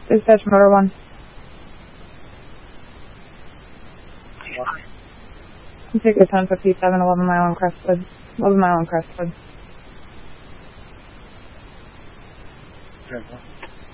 Dispatch Motor 1. Take a 1057, 11 mile on Crestwood. 11 mile on Crestwood.